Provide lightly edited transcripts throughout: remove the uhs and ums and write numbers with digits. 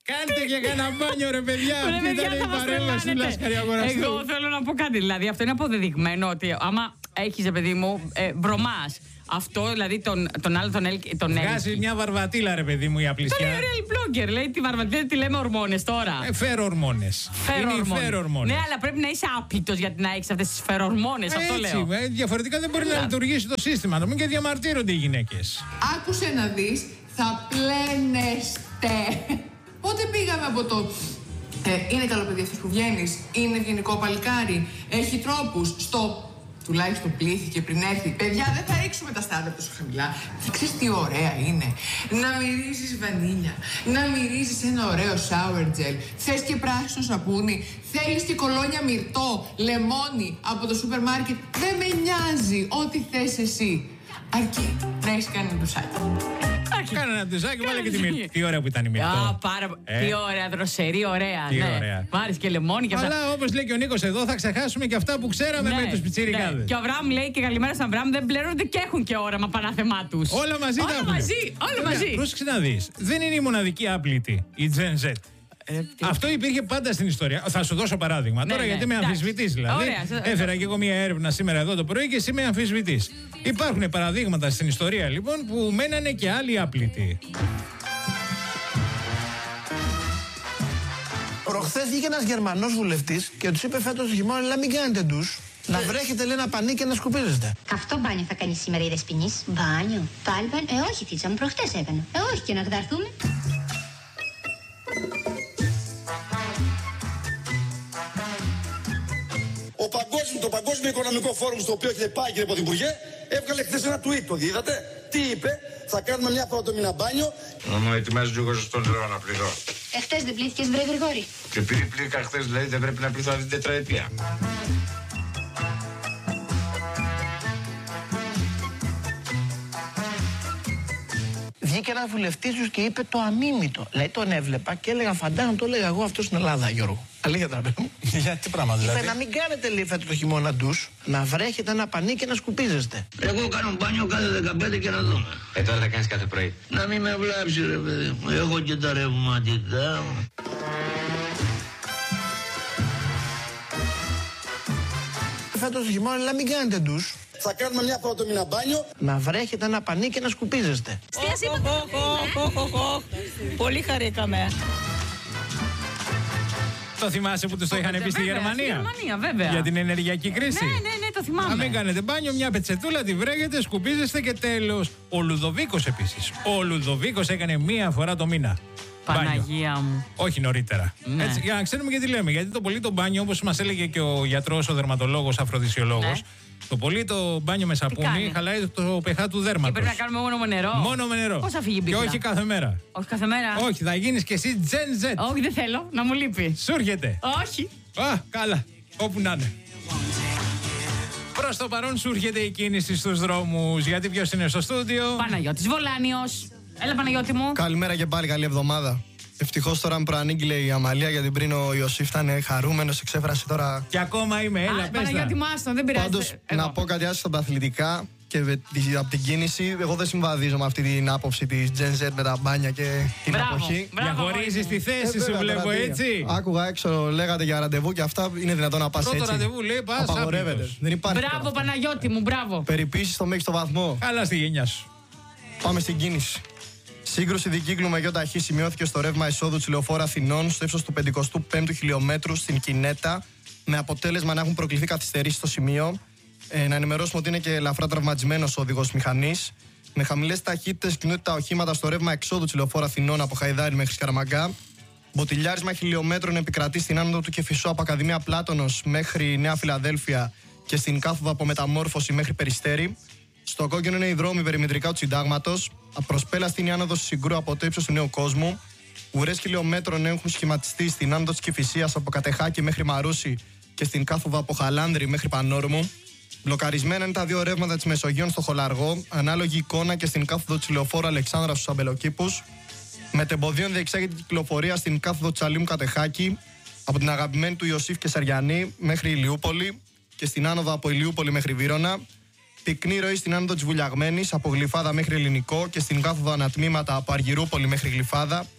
Κάντε και κανένα μπάνιο, ρε παιδιά. Αυτή ήταν η παρέμβαση του Λάσκαρη Αγοραστού. Εγώ θέλω να πω κάτι. Δηλαδή, αυτό είναι αποδεδειγμένο ότι άμα έχεις, παιδί μου, βρωμάς. Αυτό δηλαδή τον άλλο τον βγάζει μια βαρβατήλα, ρε παιδί μου, η απλησιά. Τώρα είναι real blogger, λέει τη βαρβατήλα, τη λέμε ορμόνες τώρα. Φερορμόνες. Ναι, αλλά πρέπει να είσαι άπλητος για να έχεις αυτές τις φερορμόνες. Αυτό λέω. Διαφορετικά δεν μπορεί να λειτουργήσει το σύστημα. Να μην και διαμαρτύρονται οι γυναίκες. Άκουσε να δεις, θα πλένεστε. Πότε πήγαμε από το. Είναι καλό παιδί αυτός που βγαίνεις, είναι ευγενικό παλικάρι, έχει τρόπους, στο. Τουλάχιστον πλήθηκε πριν έρθει. Παιδιά, δεν θα ρίξουμε τα στάδια τόσο χαμηλά. Και ξέρεις τι ωραία είναι. Να μυρίζεις βανίλια. Να μυρίζεις ένα ωραίο shower gel. Θες και πράσινο σαπούνι. Θέλεις και κολόνια μυρτό, λεμόνι από το σούπερ μάρκετ. Δεν με νοιάζει. Ό,τι θες εσύ. Αρκεί να έχεις κάνει ένα ντουσάκι. Κάνε ένα ντουζάκι, βάλε και τη μυρτή. Τι ωραία που ήταν η μυρτό. Τι ωραία, δροσερή, ωραία. Τι ωραία. Μ' άρεσε και λεμόνι και αυτά. Αλλά όπως λέει και ο Νίκος εδώ, θα ξεχάσουμε και αυτά που ξέραμε με τους πιτσιρικάδες. Ναι. Και ο Αβραάμ λέει και καλημέρα στον Αβραάμ, δεν πληρώνονται και έχουν και όραμα πανάθεμά τους. Όλα μαζί τα έχουν. Όλα μαζί. Πρόσεξε να δεις. Δεν είναι η μοναδική άπλητη, η Gen Z. Αυτό υπήρχε πάντα στην ιστορία. Θα σου δώσω παράδειγμα τώρα, γιατί είμαι αμφισβητής δηλαδή. Έφερα και εγώ μια έρευνα σήμερα εδώ το πρωί και εσύ είμαι αμφισβητής. Υπάρχουν παραδείγματα στην ιστορία λοιπόν που μένανε και άλλοι άπλητοι. Προχθές βγήκε ένας Γερμανός βουλευτής και τους είπε φέτος το χειμώνα, να μην κάνετε ντους. Να βρέχετε, λέει, ένα πανί και να σκουπίζεστε. Καυτό μπάνιο θα κάνει σήμερα η Δεσποινής. Μπάνιο. Πάλι μπάνιο. Όχι, θίτσα μου, προχτές έκανα. Όχι, και να γδαρθούμε. Το Παγκόσμιο Οικονομικό Φόρουμ, στο οποίο έχετε πάει, κύριε Πρωθυπουργέ, έβγαλε χθες ένα tweet. Το είδατε? Τι είπε? Θα κάνουμε μια φορά το μήνα μπάνιο. Να μου ετοιμάζει λίγο στο νερό να πληθώ. Χθες δεν πλήθηκες, βρε Γρηγόρη? Και επειδή πλήθηκα χθες, δηλαδή δεν πρέπει να πληθώ αυτή την τετραετία. Βγήκε ένας βουλευτής τους και είπε το αμίμητο. Δηλαδή τον έβλεπα και έλεγα, φαντάζομαι, το έλεγα εγώ αυτό στην Ελλάδα, Γιώργο. Αλήθεια τα πέρα μου. Για τι πράγμα δηλαδή? Είπε να μην κάνετε, λέει, φέτος το χειμώνα ντους, να βρέχετε ένα πανί και να σκουπίζεστε. Εγώ κάνω μπάνιο κάθε 15 και να δούμε. Τώρα θα κάνεις κάθε πρωί. Να μην με βλάψει, ρε παιδί μου. Έχω και τα ρευματικά μου. Φέτος το χειμώνα, να μην κάνετε ντους. Θα κάνουμε μια φορά το μήνα μπάνιο. Να βρέχετε ένα πανί και να σκουπίζεστε. Πολύ χαρήκαμε. Το θυμάσαι που τους το είχαν πει στη Γερμανία? Στη Γερμανία, βέβαια. Για την ενεργειακή κρίση. Ναι, το θυμάμαι. Να μην κάνετε μπάνιο, μια πετσετούλα, τη βρέχετε, σκουπίζεστε και τέλος. Ο Λουδοβίκος επίσης. Ο Λουδοβίκος έκανε μία φορά το μήνα. Παναγία μου. Όχι νωρίτερα. Ναι. Έτσι, για να ξέρουμε γιατί λέμε. Γιατί το πολύ το μπάνιο, όπως μας έλεγε και ο γιατρός, ο δερματολόγος, αφροδισιολόγος, ναι. Το πολύ το μπάνιο με σαπούνι χαλάει το pH του δέρματος. Και πρέπει να κάνουμε μόνο με νερό. Μόνο με νερό. Πώς θα φύγει η μπίχλα? Και όχι κάθε μέρα. Όχι κάθε μέρα. Όχι, θα γίνεις κι εσύ Gen Z. Όχι, δεν θέλω, να μου λείπει. Σου έρχεται. Όχι. Α, καλά. Όπου να είναι. Προς το παρόν σου έρχεται η κίνηση στους δρόμους. Γιατί ποιος είναι στο στούντιο? Παναγιώτης Βολάνιος. Έλα, Παναγιώτη μου. Καλημέρα και πάλι, καλή εβδομάδα. Ευτυχώς τώρα με προανήγγειλε η Αμαλία, γιατί πριν ο Ιωσήφ ήταν χαρούμενος, εξέφρασε τώρα. Και ακόμα είμαι, έλα, πες τα. Παναγιώτη Μάστον, δεν πειράζει. Πάντως, να πω κάτι άσχετο στα αθλητικά και από την κίνηση. Εγώ δεν συμβαδίζω με αυτή την άποψη της Gen Z με τα μπάνια και την εποχή. Διαχωρίζεις τη θέση σου, βλέπω, έτσι. Άκουγα έξω, λέγατε για ραντεβού και αυτά. Είναι δυνατόν να πας έτσι? Πρώτο ραντεβού λέει πας. Απαγορεύεται. Δεν υπάρχει. Μπράβο, Παναγιώτη μου, μπράβο. Περιποίηση στο μέγιστο βαθμό. Καλά στη γενιά σου. Πάμε στην κίνηση. Σύγκρουση δικύκλου με γεωταχή σημειώθηκε στο ρεύμα εισόδου της Λεωφόρου Αθηνών στο ύψος του 55ου χιλιόμετρου στην Κινέτα, με αποτέλεσμα να έχουν προκληθεί καθυστερήσεις στο σημείο. Να ενημερώσουμε ότι είναι και ελαφρά τραυματισμένος ο οδηγός μηχανής. Με χαμηλές ταχύτητες κινούνται τα οχήματα στο ρεύμα εξόδου της Λεωφόρου Αθηνών από Χαϊδάρι μέχρι Σκαραμαγκά. Μποτιλιάρισμα χιλιόμετρων επικρατεί στην άνοδο του Κεφισού από Ακαδημία Πλάτωνος μέχρι Νέα Φιλαδέλφια και στην κάθοδο από Μεταμόρφωση μέχρι Περιστέρι. Στο κόκκινο είναι οι δρόμοι περιμετρικά του Συντάγματος. Απροσπέλαστη είναι η άνοδος της Συγκρού από το ύψος του Νέου Κόσμου. Ουρές χιλιόμετρων έχουν σχηματιστεί στην άνοδο της Κηφισίας από Κατεχάκη μέχρι Μαρούσι και στην κάθοδο από Χαλάνδρη μέχρι Πανόρμου. Μπλοκαρισμένα είναι τα δύο ρεύματα της Μεσογείων στο Χολαργό. Ανάλογη εικόνα και στην κάθοδο της Λεωφόρου Αλεξάνδρα στους Αμπελοκήπους. Μετεμποδίων διεξάγεται η κυκλοφορία στην κάθοδο Τσαλίμου Κατεχάκη από την αγαπημένη του Ιωσήφ και Σαριανή μέχρι Ηλιούπολη και στην άνοδο από Ηλιούπολη μέχρι Βύρωνα. Πυκνή ροή στην άνοδο της Βουλιαγμένης από Γλυφάδα μέχρι Ελληνικό και στην κάθοδο ανατμήματα από Αργυρούπολη μέχρι Γλυφάδα.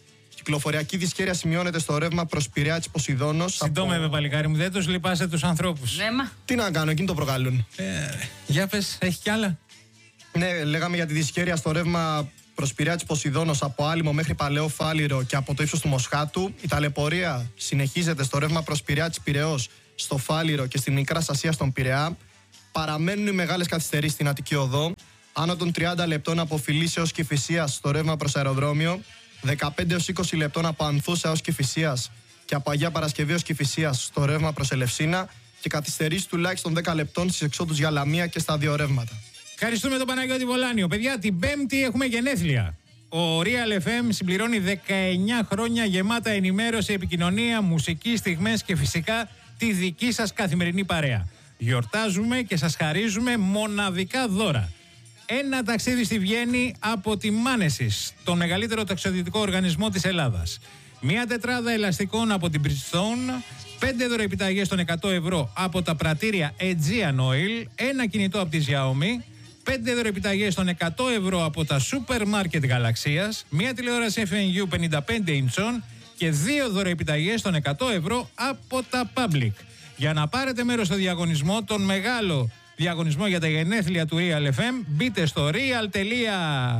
Κυκλοφοριακή δυσχέρεια σημειώνεται στο ρεύμα προς Πειραιά της Ποσειδώνος. Συντόμευε, παλικάρι μου, δεν τους λυπάσαι τους ανθρώπους. Ναι, μα. Τι να κάνω, εκείνοι το προκαλούν. Για πες, έχει κι άλλα. Ναι, λέγαμε για τη δυσχέρεια στο ρεύμα προς Πειραιά της Ποσειδώνος από Άλυμο μέχρι Παλαιό Φάληρο και από το ύψος του Μοσχάτου. Η ταλαιπωρία συνεχίζεται στο ρεύμα προς Πειραιά της Πειραιώς, στο Φάληρο και στην Μικρά Ασία στον Πειραιά. Παραμένουν οι μεγάλες καθυστερήσεις στην Αττική Οδό. Άνω των 30 λεπτών από Φιλίσσια έως Κηφισίας στο ρεύμα προς αεροδρόμιο. 15 έως 20 λεπτών από Ανθούσα έως Κηφισίας και από Αγία Παρασκευή ως Κηφισίας στο ρεύμα προς Ελευσίνα. Και καθυστερήσεις τουλάχιστον 10 λεπτών στις εξόδους για Λαμία και στα δύο ρεύματα. Ευχαριστούμε τον Παναγιώτη Βολάνιο. Παιδιά, την Πέμπτη έχουμε γενέθλια. Ο Real FM συμπληρώνει 19 χρόνια γεμάτα ενημέρωση, επικοινωνία, μουσική, στιγμές και φυσικά τη δική σας καθημερινή παρέα. Γιορτάζουμε και σας χαρίζουμε μοναδικά δώρα. Ένα ταξίδι στη Βιέννη από τη Μάνεσης, τον μεγαλύτερο ταξιδιωτικό οργανισμό της Ελλάδας. Μία τετράδα ελαστικών από την Bridgestone, 5 δωρεοεπιταγές των 100 ευρώ από τα πρατήρια Aegean Oil, ένα κινητό από τη Xiaomi, 5 δωρεοεπιταγές των 100 ευρώ από τα σούπερ μάρκετ Γαλαξίας, μία τηλεόραση FNU 55 ιντσών και 2 δωρεοεπιταγές των 100 ευρώ από τα Public. Για να πάρετε μέρος στο διαγωνισμό, τον μεγάλο διαγωνισμό για τα γενέθλια του Real FM, μπείτε στο real.gr.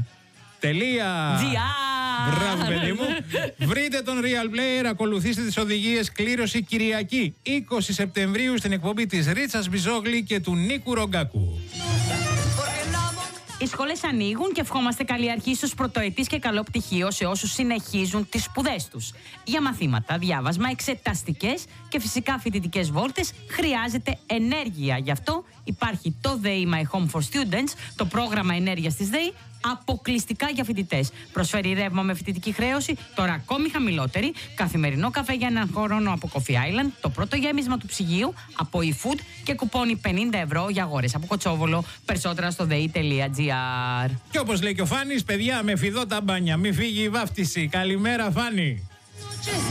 Μπράβο, παιδί μου. Βρείτε τον Real Player, ακολουθήστε τις οδηγίες. Κλήρωση Κυριακή 20 Σεπτεμβρίου στην εκπομπή της Ρίτσας Μπιζόγλη και του Νίκου Ρογκάκου. Οι σχολές ανοίγουν και ευχόμαστε καλή αρχή στους πρωτοετής και καλό πτυχίο σε όσους συνεχίζουν τις σπουδές τους. Για μαθήματα, διάβασμα, εξεταστικές και φυσικά φοιτητικές βόλτες χρειάζεται ενέργεια. Γι' αυτό υπάρχει το ΔΕΗ My Home for Students, το πρόγραμμα ενέργειας της ΔΕΗ, αποκλειστικά για φοιτητές. Προσφέρει ρεύμα με φοιτητική χρέωση, τώρα ακόμη χαμηλότερη, καθημερινό καφέ για έναν χρόνο από Coffee Island, το πρώτο γέμισμα του ψυγείου από eFood και κουπόνι 50 ευρώ για αγορές από Κοτσόβολο. Περισσότερα στο dei.gr. Και όπως λέει και ο Φάνης, παιδιά, με φιδώ τα μπάνια, μη φύγει η βάφτιση. Καλημέρα, Φάνη.